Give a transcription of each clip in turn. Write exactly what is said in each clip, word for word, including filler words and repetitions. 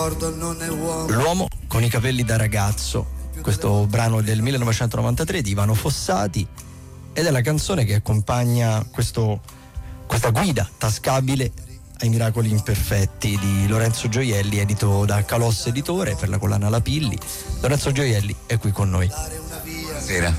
L'uomo con i capelli da ragazzo, questo brano del millenovecentonovantatré di Ivano Fossati, ed è la canzone che accompagna questo, questa guida tascabile ai miracoli imperfetti di Lorenzo Gioielli, edito da Calosse Editore per la collana La Pilli. Lorenzo Gioielli è qui con noi. Buonasera.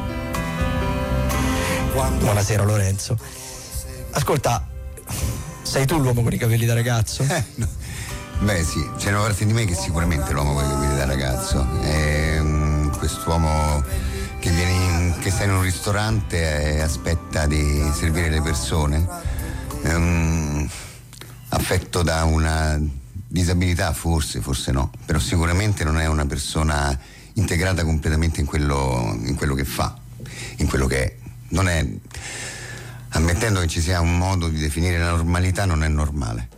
Buonasera Lorenzo. Ascolta, sei tu l'uomo con i capelli da ragazzo? Eh, no. Beh sì, c'è una parte di me che è sicuramente l'uomo con i capelli da ragazzo. È, um, quest'uomo che viene in, che sta in un ristorante e aspetta di servire le persone, um, affetto da una disabilità, forse, forse no, però sicuramente non è una persona integrata completamente in quello, in quello che fa, in quello che è. Non è, ammettendo che ci sia un modo di definire la normalità, non è normale.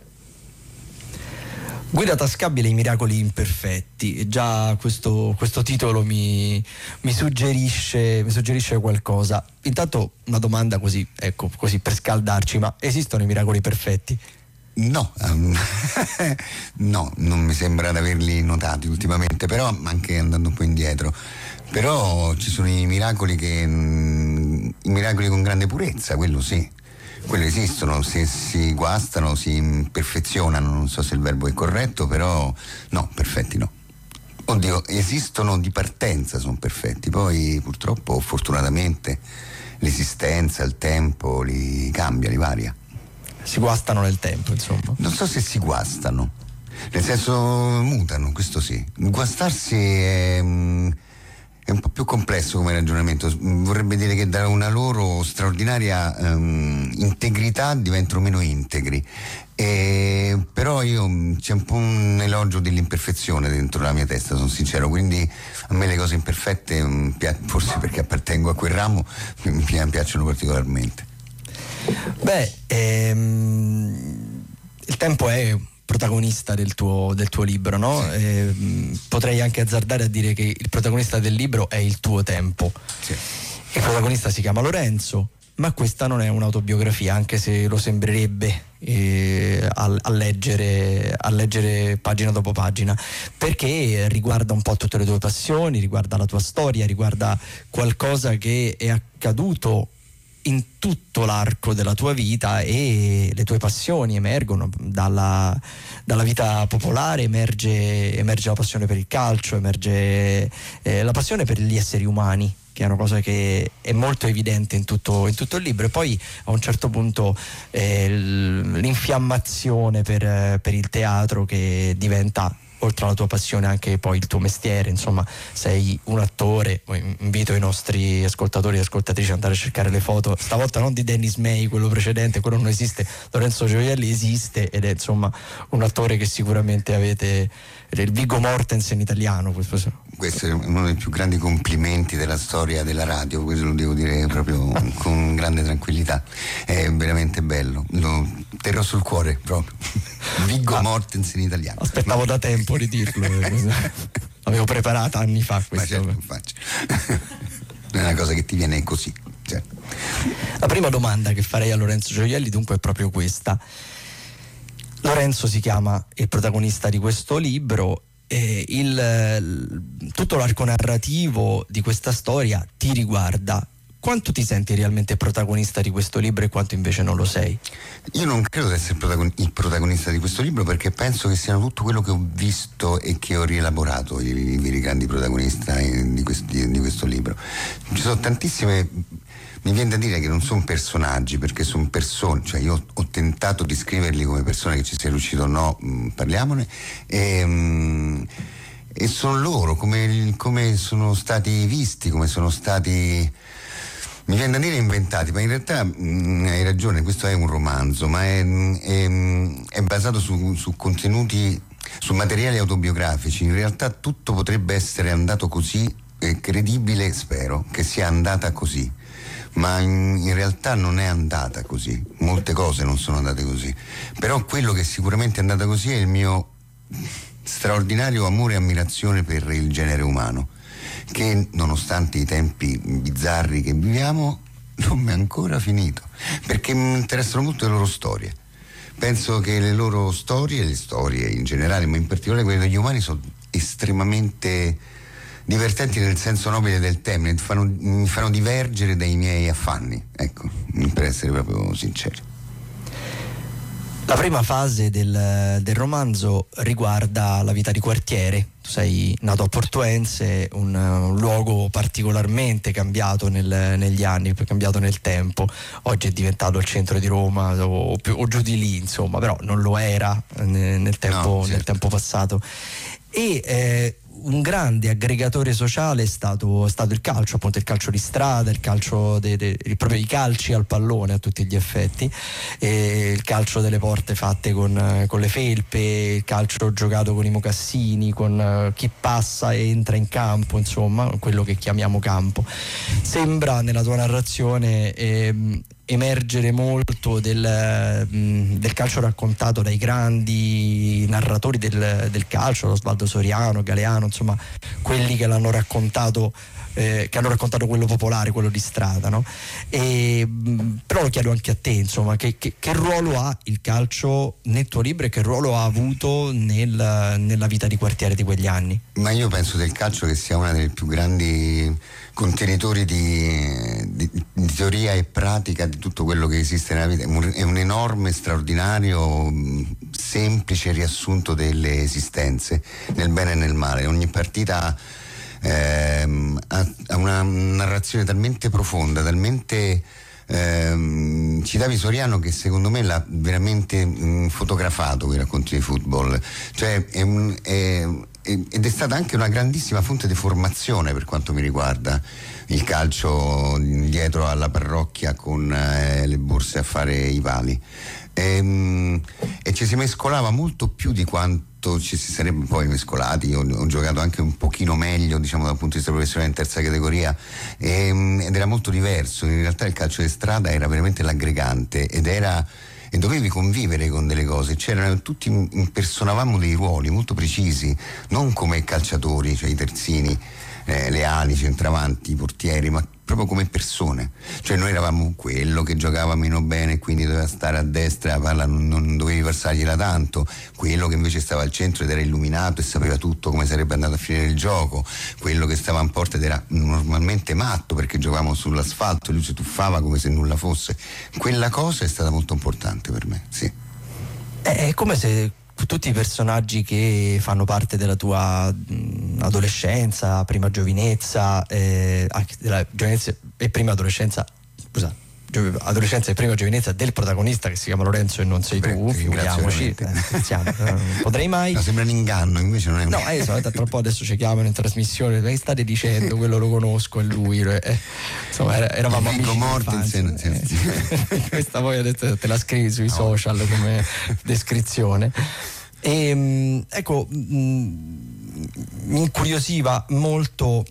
Guida tascabile ai miracoli imperfetti, già questo, questo titolo mi, mi, suggerisce, mi suggerisce qualcosa. Intanto una domanda così, ecco, così per scaldarci, ma esistono i miracoli perfetti? No, um, no, non mi sembra di averli notati ultimamente, però anche andando un po' indietro. Però ci sono i miracoli che, mh, i miracoli con grande purezza, quello sì. Quello esistono, se si guastano, si imperfezionano, non so se il verbo è corretto, però no, perfetti no. Oddio, esistono di partenza, sono perfetti, poi purtroppo, fortunatamente, l'esistenza, il tempo li cambia, li varia. Si guastano nel tempo, insomma. Non so se si guastano, nel senso mutano, questo sì. Guastarsi è... è un po' più complesso come ragionamento, vorrebbe dire che da una loro straordinaria um, integrità diventano meno integri, e, però io c'è un po' un elogio dell'imperfezione dentro la mia testa, sono sincero, quindi a me le cose imperfette, um, forse perché appartengo a quel ramo, mi, mi piacciono particolarmente. Beh, ehm, il tempo è protagonista del tuo, del tuo libro, no? Sì. Eh, potrei anche azzardare a dire che il protagonista del libro è il tuo tempo. Sì. Il protagonista si chiama Lorenzo, ma questa non è un'autobiografia, anche se lo sembrerebbe eh, a, a, leggere, a leggere pagina dopo pagina, perché riguarda un po' tutte le tue passioni, riguarda la tua storia, riguarda qualcosa che è accaduto in tutto l'arco della tua vita, e le tue passioni emergono dalla, dalla vita popolare, emerge, emerge la passione per il calcio, emerge eh, la passione per gli esseri umani, che è una cosa che è molto evidente in tutto, in tutto il libro, e poi a un certo punto eh, l'infiammazione per, per il teatro, che diventa, oltre alla tua passione, anche poi il tuo mestiere. Insomma, sei un attore. Invito i nostri ascoltatori e ascoltatrici ad andare a cercare le foto, stavolta non di Dennis May, quello precedente, quello non esiste. Lorenzo Gioielli esiste, ed è insomma un attore che sicuramente avete, il Viggo Mortensen italiano. Questo è uno dei più grandi complimenti della storia della radio, questo lo devo dire proprio con grande tranquillità, è veramente bello, lo terrò sul cuore proprio. Viggo ah, Mortensen italiano. Aspettavo da tempo di dirlo, l'avevo preparata anni fa questo. Ma certo, faccio. Non è una cosa che ti viene così, cioè. La prima domanda che farei a Lorenzo Gioielli dunque è proprio questa. Lorenzo si chiama il protagonista di questo libro, e il, tutto l'arco narrativo di questa storia ti riguarda. Quanto ti senti realmente protagonista di questo libro e quanto invece non lo sei? Io non credo di essere il protagonista di questo libro, perché penso che siano tutto quello che ho visto e che ho rielaborato i, i veri grandi protagonisti di, questi, di questo libro. Ci sono tantissime... Mi viene da dire che non sono personaggi, perché sono persone, cioè io ho tentato di scriverli come persone, che ci sia riuscito o no, mh, parliamone, e, mh, e sono loro, come, come sono stati visti, come sono stati, mi viene da dire inventati, ma in realtà mh, hai ragione, questo è un romanzo, ma è, è, è basato su, su contenuti, su materiali autobiografici. In realtà tutto potrebbe essere andato così, è credibile, spero che sia andata così, ma in, in realtà non è andata così, molte cose non sono andate così, però quello che sicuramente è andata così è il mio straordinario amore e ammirazione per il genere umano, che nonostante i tempi bizzarri che viviamo non mi è ancora finito, perché mi interessano molto le loro storie, penso che le loro storie, le storie in generale, ma in particolare quelle degli umani, sono estremamente divertenti nel senso nobile del termine, mi fanno, mi fanno divergere dai miei affanni, ecco, per essere proprio sinceri. La prima fase del, del romanzo riguarda la vita di quartiere. Tu sei nato a Portuense, un, un luogo particolarmente cambiato nel, negli anni, cambiato nel tempo. Oggi è diventato il centro di Roma o, più, o giù di lì, insomma, però non lo era nel, nel, tempo, no, certo. nel tempo passato. E eh, un grande aggregatore sociale è stato, è stato il calcio, appunto il calcio di strada, il calcio de, de, proprio i calci al pallone a tutti gli effetti, e il calcio delle porte fatte con, con le felpe, il calcio giocato con i mocassini, con uh, chi passa e entra in campo, insomma quello che chiamiamo campo. Sembra nella tua narrazione ehm, emergere molto del, del calcio raccontato dai grandi narratori del, del calcio, Osvaldo Soriano, Galeano, insomma quelli che l'hanno raccontato, eh, che hanno raccontato quello popolare, quello di strada, no? E, però lo chiedo anche a te, insomma, che, che, che ruolo ha il calcio nel tuo libro e che ruolo ha avuto nel, nella vita di quartiere di quegli anni? Ma io penso del calcio che sia una delle più grandi contenitori di, di, di teoria e pratica di tutto quello che esiste nella vita. È un, è un enorme, straordinario, semplice riassunto delle esistenze, nel bene e nel male. Ogni partita ehm, ha, ha una narrazione talmente profonda, talmente ehm, citavi Soriano, che secondo me l'ha veramente mh, fotografato quei racconti di football, cioè è un, è, ed è stata anche una grandissima fonte di formazione per quanto mi riguarda, il calcio dietro alla parrocchia con eh, le borse a fare i pali, e, e ci si mescolava molto più di quanto ci si sarebbe poi mescolati. Io ho giocato anche un pochino meglio, diciamo, dal punto di vista professionale in terza categoria, e, ed era molto diverso. In realtà il calcio di strada era veramente l'aggregante ed era e dovevi convivere con delle cose, c'erano tutti, impersonavamo dei ruoli molto precisi, non come calciatori, cioè i terzini, eh, le ali, i centravanti, i portieri, ma proprio come persone. Cioè noi eravamo quello che giocava meno bene e quindi doveva stare a destra, la palla non, non dovevi passargliela tanto, quello che invece stava al centro ed era illuminato e sapeva tutto come sarebbe andato a finire il gioco, quello che stava in porta ed era normalmente matto perché giocavamo sull'asfalto e lui si tuffava come se nulla fosse. Quella cosa è stata molto importante per me, sì. È come se tutti i personaggi che fanno parte della tua mh, adolescenza, prima giovinezza, eh, anche della giovinezza e prima adolescenza, scusa, gio- adolescenza e prima giovinezza del protagonista che si chiama Lorenzo e non sei tu, Beh, figuriamoci, eh, siamo, eh, non potrei mai. No, sembra un inganno, invece non è un No, eh, so, tra un po' adesso ci chiamano in trasmissione, che state dicendo, quello lo conosco, è lui, eh, insomma era, eravamo Viggo amici Mortensen, eh, questa poi adesso te la scrivi sui no. social come descrizione. E, ecco, mh, mi incuriosiva molto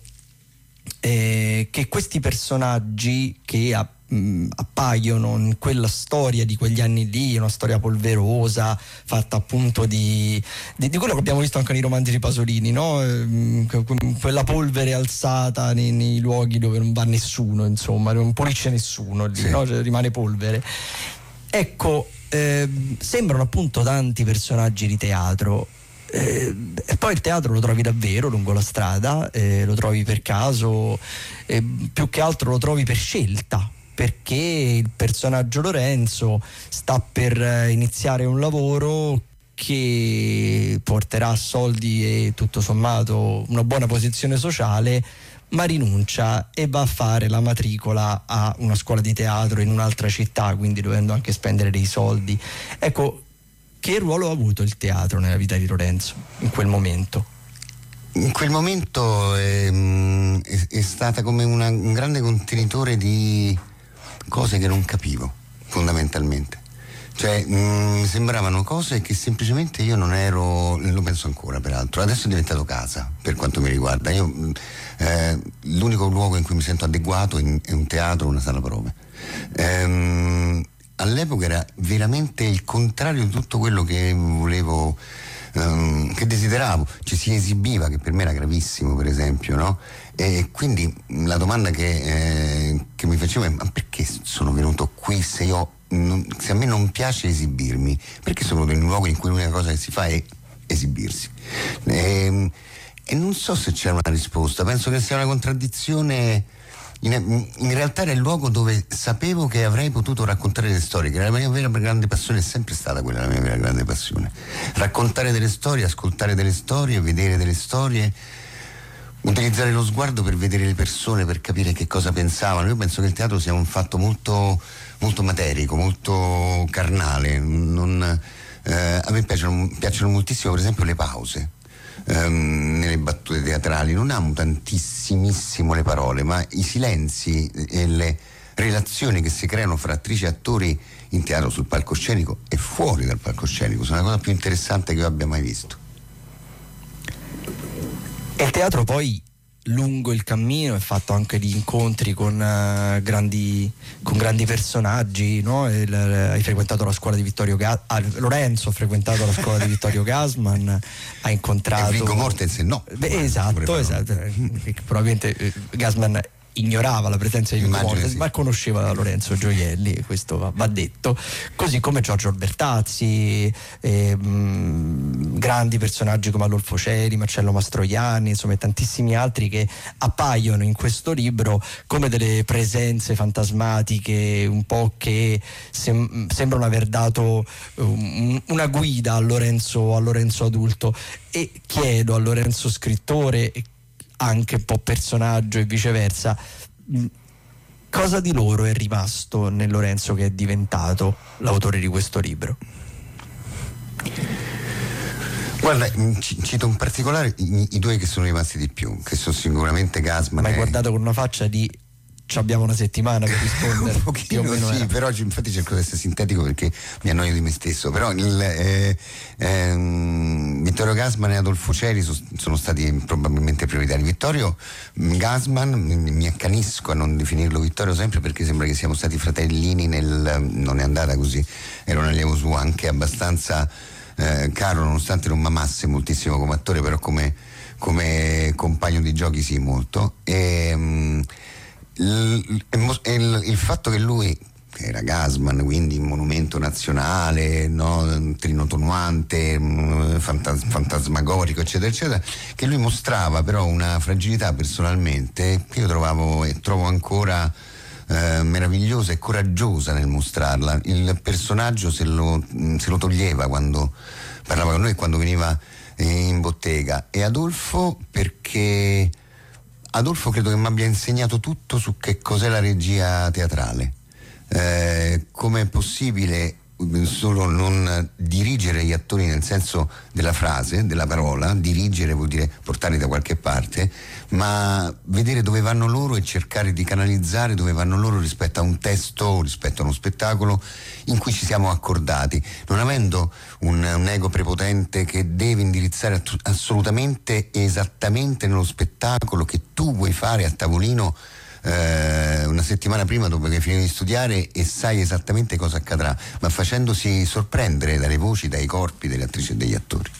eh, che questi personaggi che a, mh, appaiono in quella storia di quegli anni lì, una storia polverosa fatta appunto di, di, di quello che abbiamo visto anche nei romanzi di Pasolini, no? E, quella polvere alzata nei, nei luoghi dove non va nessuno, insomma non pulisce nessuno lì, sì. No? Cioè, rimane polvere. Ecco, Eh, sembrano appunto tanti personaggi di teatro, eh, e poi il teatro lo trovi davvero lungo la strada, eh, lo trovi per caso, eh, più che altro lo trovi per scelta, perché il personaggio Lorenzo sta per eh, iniziare un lavoro che porterà soldi e tutto sommato una buona posizione sociale, ma rinuncia e va a fare la matricola a una scuola di teatro in un'altra città, quindi dovendo anche spendere dei soldi. Ecco, che ruolo ha avuto il teatro nella vita di Lorenzo in quel momento? In quel momento è, è, è stata come una, un grande contenitore di cose che non capivo, fondamentalmente. Cioè, mi sembravano cose che semplicemente io non ero, lo penso ancora peraltro, adesso è diventato casa per quanto mi riguarda. Io eh, l'unico luogo in cui mi sento adeguato è un teatro, una sala prove. Ehm, all'epoca era veramente il contrario di tutto quello che volevo um, che desideravo, ci si esibiva, che per me era gravissimo, per esempio, no? E quindi la domanda che, eh, che mi facevo è: ma perché sono venuto qui se io non, se a me non piace esibirmi? Perché sono venuto in un luogo in cui l'unica cosa che si fa è esibirsi? E, e non so se c'è una risposta, penso che sia una contraddizione. In, in realtà era il luogo dove sapevo che avrei potuto raccontare le storie, che la mia vera grande passione è sempre stata quella, la mia vera grande passione. Raccontare delle storie, ascoltare delle storie, vedere delle storie, utilizzare lo sguardo per vedere le persone, per capire che cosa pensavano. Io penso che il teatro sia un fatto molto, molto materico, molto carnale. Non, eh, a me piacciono, piacciono moltissimo, per esempio, le pause. Um, nelle battute teatrali non amo tantissimissimo le parole, ma i silenzi e le relazioni che si creano fra attrici e attori in teatro, sul palcoscenico e fuori dal palcoscenico, sono la cosa più interessante che io abbia mai visto. E il teatro poi, lungo il cammino, è fatto anche di incontri con uh, grandi con grandi personaggi, no? Il, hai frequentato la scuola di Vittorio Gassman, ah, Lorenzo ha frequentato la scuola di Vittorio Gassman, ha incontrato e Viggo Mortensen, no? Beh, esatto, esatto. Probabilmente eh, Gassman ignorava la presenza di Viggo Mortensen, sì, ma conosceva Lorenzo Gioielli, questo va, va detto, così come Giorgio Albertazzi, eh, mh, grandi personaggi come Adolfo Ceri, Marcello Mastroianni, insomma tantissimi altri che appaiono in questo libro come delle presenze fantasmatiche, un po' che sem- sembrano aver dato um, una guida a Lorenzo, a Lorenzo adulto. E chiedo a Lorenzo scrittore, anche un po' personaggio e viceversa, cosa di loro è rimasto nel Lorenzo che è diventato l'autore di questo libro? Guarda, cito in particolare i, i due che sono rimasti di più, che sono sicuramente Gassman. Ma hai e... guardato con una faccia di ci abbiamo una settimana per rispondere. Un pochino sì, era. Però infatti cerco di essere sintetico perché mi annoio di me stesso. Però il, eh, ehm, Vittorio Gassman e Adolfo Ceri so, sono stati probabilmente prioritari. Vittorio Gassman, mi, mi accanisco a non definirlo Vittorio sempre perché sembra che siamo stati fratellini nel... non è andata così, era un allievo suo anche abbastanza eh, caro, nonostante non mi amasse moltissimo come attore, però come, come compagno di giochi sì, molto. E, Il, il, il fatto che lui, che era Gassman, quindi monumento nazionale, no, trino tonante, fantas, fantasmagorico, eccetera, eccetera, che lui mostrava però una fragilità personalmente che io trovavo e trovo ancora eh, meravigliosa e coraggiosa nel mostrarla. Il personaggio se lo, se lo toglieva quando parlava con noi e quando veniva in bottega. E Adolfo perché Adolfo credo che mi abbia insegnato tutto su che cos'è la regia teatrale, eh, come è possibile solo non dirigere gli attori nel senso della frase, della parola. Dirigere vuol dire portarli da qualche parte, ma vedere dove vanno loro e cercare di canalizzare dove vanno loro rispetto a un testo, rispetto a uno spettacolo in cui ci siamo accordati, non avendo un, un ego prepotente che deve indirizzare assolutamente e esattamente nello spettacolo che tu vuoi fare a tavolino eh, una settimana prima dopo che hai finito di studiare e sai esattamente cosa accadrà, ma facendosi sorprendere dalle voci, dai corpi delle attrici e degli attori.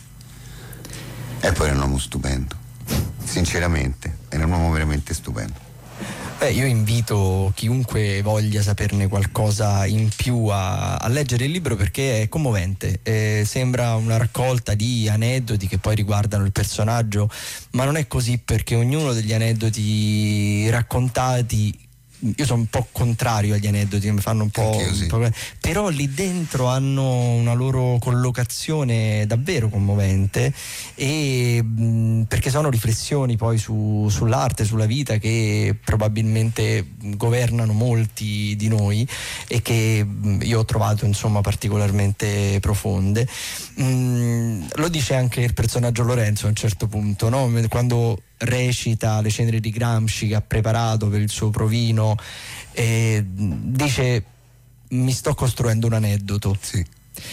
E poi era un uomo stupendo, sinceramente, era un uomo veramente stupendo. Beh, io invito chiunque voglia saperne qualcosa in più a, a leggere il libro perché è commovente, eh, sembra una raccolta di aneddoti che poi riguardano il personaggio, ma non è così, perché ognuno degli aneddoti raccontati, io sono un po' contrario agli aneddoti, mi fanno un po', sì. un po', però lì dentro hanno una loro collocazione davvero commovente, e mh, perché sono riflessioni poi su, sull'arte, sulla vita che probabilmente governano molti di noi e che mh, io ho trovato insomma particolarmente profonde. Mh, lo dice anche il personaggio Lorenzo a un certo punto, no? Quando recita Le ceneri di Gramsci che ha preparato per il suo provino, e dice: mi sto costruendo un aneddoto. Sì.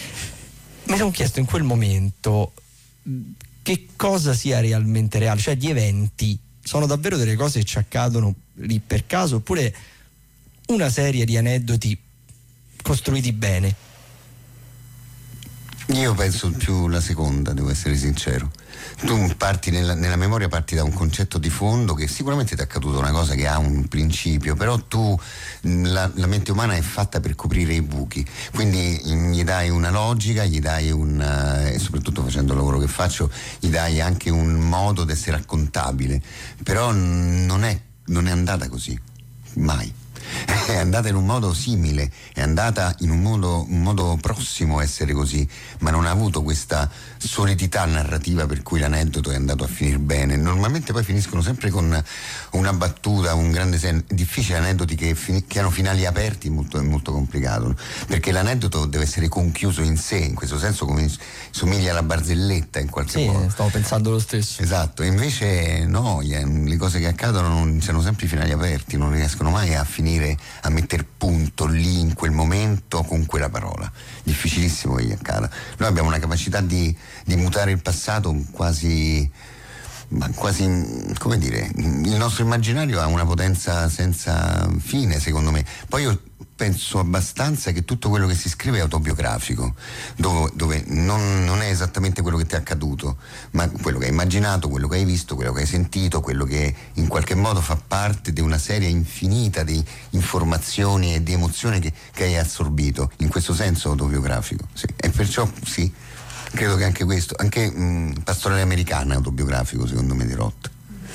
Mi sono chiesto in quel momento che cosa sia realmente reale, cioè gli eventi sono davvero delle cose che ci accadono lì per caso, oppure una serie di aneddoti costruiti bene. Io penso più la seconda, devo essere sincero. Tu parti nella, nella memoria parti da un concetto di fondo che sicuramente ti è accaduto una cosa che ha un principio, però tu la, la mente umana è fatta per coprire i buchi, quindi gli dai una logica, gli dai un e soprattutto facendo il lavoro che faccio, gli dai anche un modo di essere raccontabile, però non è, non è andata così, mai. È andata in un modo simile, è andata in un modo, un modo prossimo a essere così, ma non ha avuto questa solidità narrativa per cui l'aneddoto è andato a finire bene. Normalmente poi finiscono sempre con una battuta, un grande sen- difficile aneddoti che, fin- che hanno finali aperti, molto, è molto complicato, perché l'aneddoto deve essere conchiuso in sé, in questo senso come somiglia alla barzelletta in qualche sì, modo. Sì, stavo pensando lo stesso. Esatto, invece no, le cose che accadono non, sono sempre i finali aperti, non riescono mai a finire, a mettere punto lì in quel momento con quella parola. Difficilissimo che gli accada. Noi abbiamo una capacità di, di mutare il passato quasi, ma quasi, come dire, il nostro immaginario ha una potenza senza fine, secondo me. Poi io penso abbastanza che tutto quello che si scrive è autobiografico, dove, dove non, non è esattamente quello che ti è accaduto, ma quello che hai immaginato, quello che hai visto, quello che hai sentito, quello che in qualche modo fa parte di una serie infinita di informazioni e di emozioni che, che hai assorbito. In questo senso autobiografico, sì. E perciò sì, credo che anche questo, anche mh, Pastorale Americana è autobiografico, secondo me, di Roth.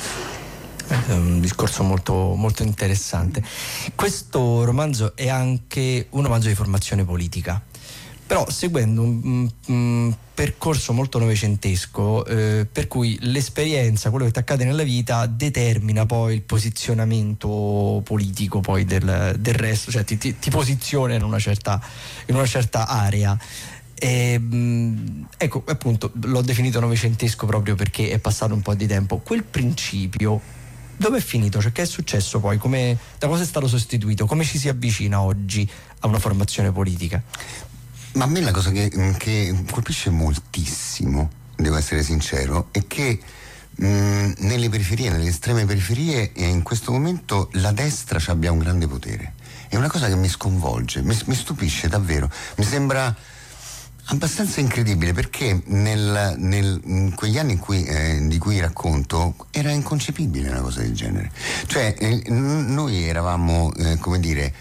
È un discorso molto, molto interessante. Questo romanzo è anche un romanzo di formazione politica, però seguendo un, un percorso molto novecentesco, eh, per cui l'esperienza, quello che ti accade nella vita, determina poi il posizionamento politico poi del, del resto, cioè ti, ti, ti posiziona in una certa, in una certa area. E, mh, ecco, appunto, l'ho definito novecentesco proprio perché è passato un po' di tempo. Quel principio dove è finito? Cioè, che è successo poi? Come, da cosa è stato sostituito? Come ci si avvicina oggi a una formazione politica? Ma a me la cosa che, che colpisce moltissimo, devo essere sincero, è che mh, nelle periferie, nelle estreme periferie, e in questo momento la destra abbia un grande potere. È una cosa che mi sconvolge, mi, mi stupisce davvero. Mi sembra abbastanza incredibile, perché nel, nel, in quegli anni in cui, eh, di cui racconto era inconcepibile una cosa del genere. Cioè eh, noi eravamo, eh, come dire,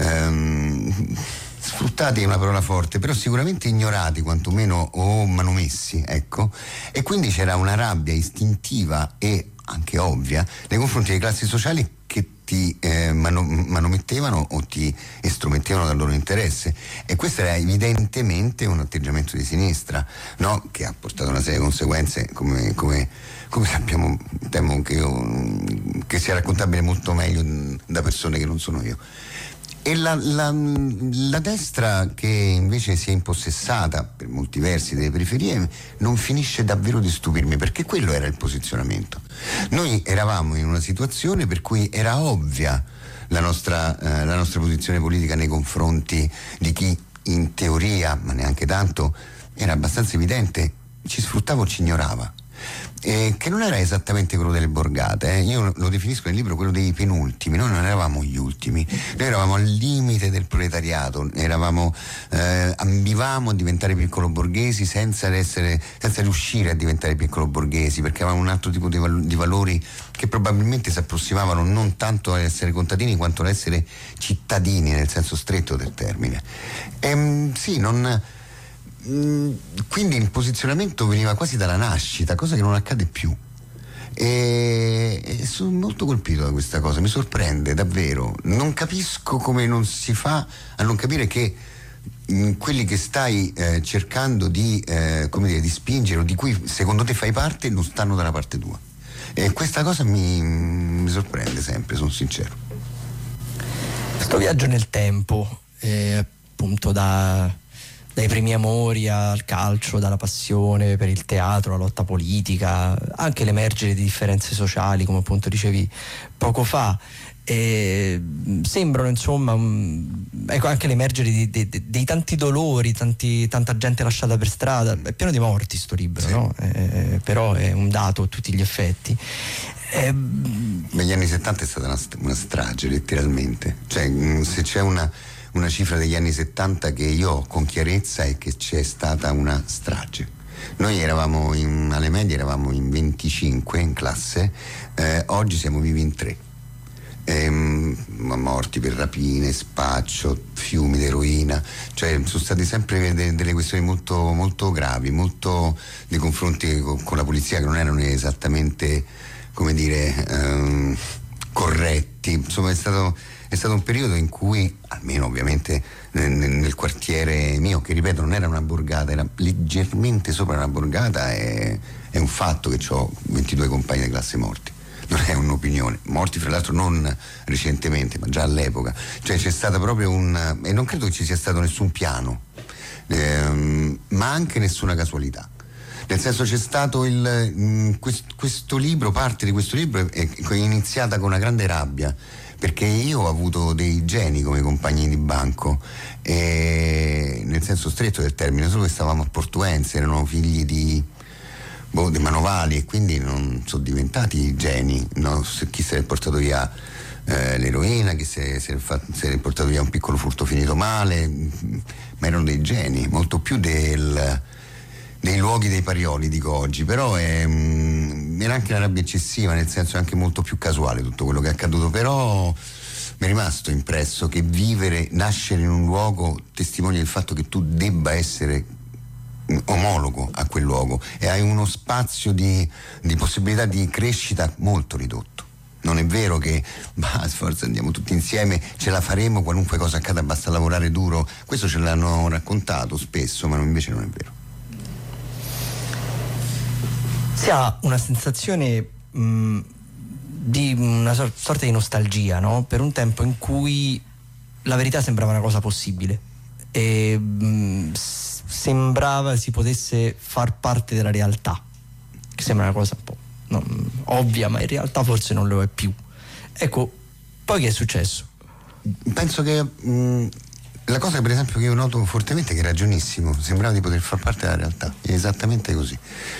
ehm, sfruttati è una parola forte, però sicuramente ignorati quantomeno o manomessi, ecco, e quindi c'era una rabbia istintiva e anche ovvia nei confronti delle classi sociali che ti eh, mano, manomettevano o ti estromettevano dal loro interesse, e questo era evidentemente un atteggiamento di sinistra, no? Che ha portato una serie di conseguenze come, come, come sappiamo, temo che, io, che sia raccontabile molto meglio da persone che non sono io. E la, la, la destra, che invece si è impossessata per molti versi delle periferie, non finisce davvero di stupirmi, perché quello era il posizionamento. Noi eravamo in una situazione per cui era ovvia la nostra, eh, la nostra posizione politica nei confronti di chi in teoria, ma neanche tanto, era abbastanza evidente, ci sfruttava o ci ignorava. Eh, che non era esattamente quello delle borgate, eh. Io lo definisco nel libro quello dei penultimi. Noi non eravamo gli ultimi, noi eravamo al limite del proletariato, eravamo, eh, ambivamo a diventare piccolo borghesi senza, essere, senza riuscire a diventare piccolo borghesi, perché avevamo un altro tipo di, val- di valori che probabilmente si approssimavano non tanto ad essere contadini quanto ad essere cittadini nel senso stretto del termine. E, sì, non... Quindi il posizionamento veniva quasi dalla nascita, cosa che non accade più, e, e sono molto colpito da questa cosa, mi sorprende davvero. Non capisco come non si fa a non capire che mh, quelli che stai eh, cercando di, eh, come dire, di spingere, o di cui secondo te fai parte, non stanno dalla parte tua, e questa cosa mi, mi sorprende sempre, sono sincero. Questo viaggio nel tempo, eh, appunto da dai primi amori al calcio, dalla passione per il teatro, la lotta politica, anche l'emergere di differenze sociali, come appunto dicevi poco fa, e sembrano insomma um, ecco, anche l'emergere di, di, di, dei tanti dolori, tanti, tanta gente lasciata per strada. È pieno di morti sto libro, sì. No? Eh, però è un dato a tutti gli effetti. Eh, negli anni settanta è stata una, una strage, letteralmente. Cioè, se c'è una una cifra degli anni settanta che io ho con chiarezza è che c'è stata una strage. Noi eravamo in, alle medie eravamo in venticinque in classe, eh, oggi siamo vivi in tre. Ehm, morti per rapine, spaccio, fiumi di eroina, cioè sono state sempre de- delle questioni molto, molto gravi, molto nei confronti con, con la polizia, che non erano esattamente, come dire, ehm, corretti. Insomma, è stato, è stato un periodo in cui, almeno ovviamente nel, nel quartiere mio, che ripeto non era una borgata, era leggermente sopra una borgata, è, è un fatto che ho ventidue compagni di classe morti. Non è un'opinione, morti fra l'altro non recentemente ma già all'epoca, cioè c'è stata proprio un, e non credo che ci sia stato nessun piano, ehm, ma anche nessuna casualità, nel senso c'è stato il mh, quest, questo libro, parte di questo libro è, è iniziata con una grande rabbia, perché io ho avuto dei geni come compagni di banco, e, nel senso stretto del termine, solo che stavamo a Portuense, erano figli di Boh, dei manovali, e quindi non sono diventati geni, no? Chi si è portato via eh, l'eroina, chi si è, si, è fatto, si è portato via un piccolo furto finito male, ma erano dei geni, molto più del, dei luoghi dei Parioli, dico oggi, però è, mh, era anche una rabbia eccessiva, nel senso è anche molto più casuale tutto quello che è accaduto, però mi è rimasto impresso che vivere, nascere in un luogo testimonia il fatto che tu debba essere omologo a quel luogo e hai uno spazio di, di possibilità di crescita molto ridotto. Non è vero che bah, forza andiamo tutti insieme, ce la faremo, qualunque cosa accada basta lavorare duro, questo ce l'hanno raccontato spesso, ma invece non è vero. Si ha una sensazione mh, di una sorta di nostalgia, no? Per un tempo in cui la verità sembrava una cosa possibile e mh, sembrava si potesse far parte della realtà, che sembra una cosa un po' non, ovvia, ma in realtà forse non lo è più. Ecco, poi che è successo? Penso che mh, la cosa per esempio che io noto fortemente è che è ragionissimo, sembrava di poter far parte della realtà, è esattamente così.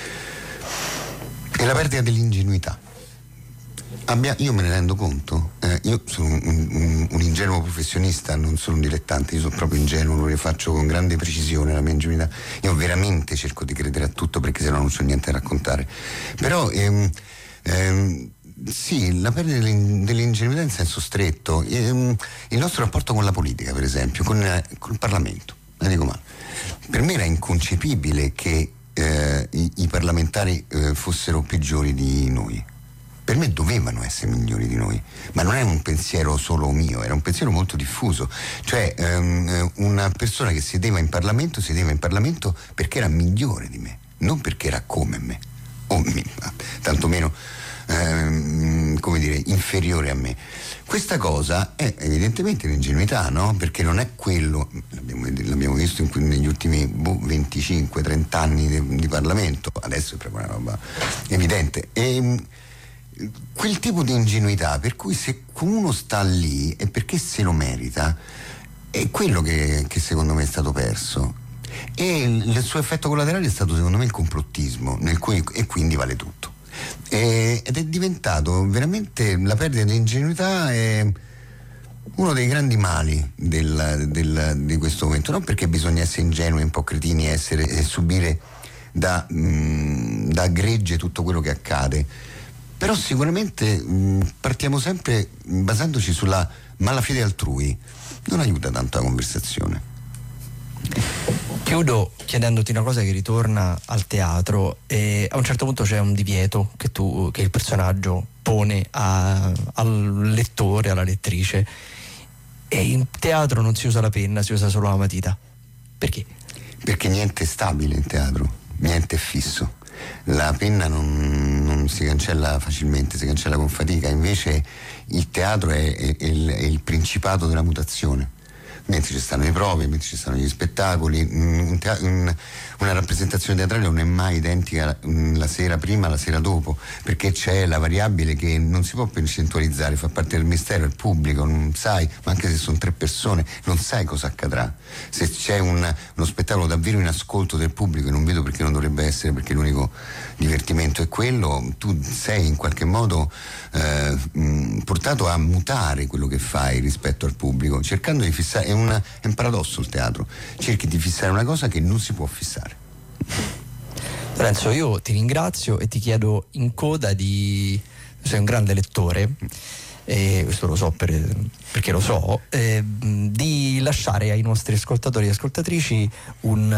È la perdita dell'ingenuità. Abbia, io me ne rendo conto, eh, io sono un, un, un ingenuo professionista, non sono un dilettante, io sono proprio ingenuo, lo rifaccio con grande precisione la mia ingenuità, io veramente cerco di credere a tutto perché sennò non c'ho niente da raccontare, però ehm, ehm, sì, la perdita dell'ingenuità in senso stretto, ehm, il nostro rapporto con la politica per esempio, con, eh, con il Parlamento, la dico male. Per me era inconcepibile che eh, i, i parlamentari eh, fossero peggiori di noi. Per me dovevano essere migliori di noi, ma non è un pensiero solo mio, era un pensiero molto diffuso, cioè um, una persona che sedeva in Parlamento sedeva in Parlamento perché era migliore di me, non perché era come me, o mi, tantomeno um, come dire, inferiore a me. Questa cosa è evidentemente l'ingenuità, no? Perché non è quello, l'abbiamo, l'abbiamo visto in, negli ultimi boh, venticinque trenta anni di, di Parlamento, adesso è proprio una roba evidente. E, quel tipo di ingenuità per cui se uno sta lì è perché se lo merita, è quello che, che secondo me è stato perso, e il, il suo effetto collaterale è stato secondo me il complottismo, nel cui, e quindi vale tutto, e, ed è diventato veramente, la perdita di ingenuità è uno dei grandi mali del, del, di questo momento, non perché bisogna essere ingenui, un po' cretini e, essere, e subire da, mh, da gregge tutto quello che accade. Però sicuramente mh, partiamo sempre basandoci sulla malafede altrui, non aiuta tanto la conversazione. Chiudo chiedendoti una cosa che ritorna al teatro, e a un certo punto c'è un divieto che tu, che il personaggio pone a, al lettore, alla lettrice, e in teatro non si usa la penna, si usa solo la matita. Perché? Perché niente è stabile in teatro, niente è fisso. La penna non, non si cancella facilmente, si cancella con fatica, invece il teatro è, è, è, il, è il principato della mutazione. Mentre ci stanno le prove, mentre ci stanno gli spettacoli, un te- un, una rappresentazione teatrale non è mai identica la sera prima, la sera dopo, perché c'è la variabile che non si può percentualizzare, fa parte del mistero, il pubblico, non sai, ma anche se sono tre persone, non sai cosa accadrà. Se c'è un, uno spettacolo davvero in ascolto del pubblico, e non vedo perché non dovrebbe essere, perché l'unico divertimento è quello, tu sei in qualche modo eh, mh, portato a mutare quello che fai rispetto al pubblico, cercando di fissare. un, è un paradosso il teatro, cerchi di fissare una cosa che non si può fissare. Lorenzo, io ti ringrazio e ti chiedo in coda di... sei un grande lettore, e questo lo so per, perché lo so, eh, di lasciare ai nostri ascoltatori e ascoltatrici un,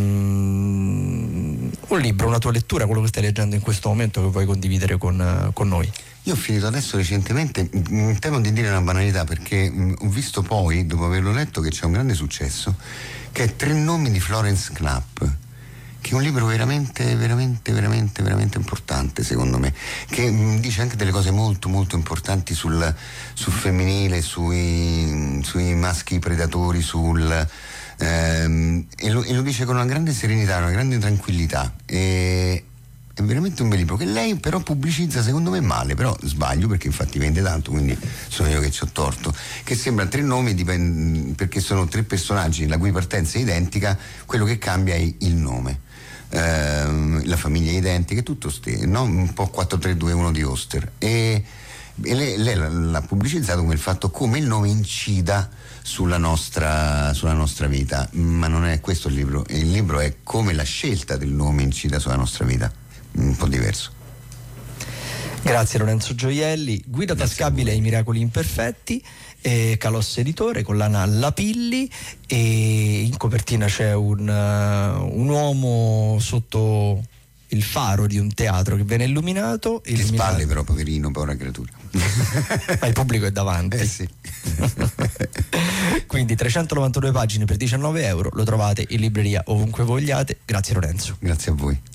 um, un libro, una tua lettura, quello che stai leggendo in questo momento, che vuoi condividere con, con noi. Io ho finito adesso recentemente, mh, temo di dire una banalità, perché mh, ho visto poi, dopo averlo letto, che c'è un grande successo, che è Tre nomi di Florence Knapp, che è un libro veramente, veramente, veramente, veramente importante, secondo me, che mh, dice anche delle cose molto, molto importanti sul, sul femminile, sui, sui maschi predatori, sul, ehm, e, lo, e lo dice con una grande serenità, una grande tranquillità. E, è veramente un bel libro che lei però pubblicizza secondo me male, però sbaglio, perché infatti vende tanto, quindi sono io che ci ho torto, che sembra tre nomi dipend- perché sono tre personaggi la cui partenza è identica, quello che cambia è il nome. Uh, la famiglia è identica, è tutto ste, no? Un po' quattro tre due uno di Oster, e, e lei, lei l'ha pubblicizzato come il fatto come il nome incida sulla nostra, sulla nostra vita, ma non è questo il libro. Il libro è come la scelta del nome incida sulla nostra vita, un po' diverso. Grazie Lorenzo Gioielli, guida tascabile ai miracoli imperfetti, eh, Calos Editore, collana Lapilli, e in copertina c'è un, uh, un uomo sotto il faro di un teatro che viene illuminato. Di spalle però, poverino, povera creatura. Ma il pubblico è davanti. Eh sì. Quindi trecentonovantadue pagine per diciannove euro, lo trovate in libreria ovunque vogliate. Grazie Lorenzo. Grazie a voi.